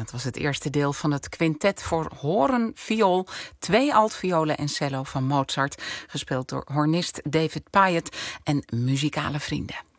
dat was het eerste deel van het quintet voor horen, viool, 2 altviolen en cello van Mozart, gespeeld door hornist David Pyatt en muzikale vrienden.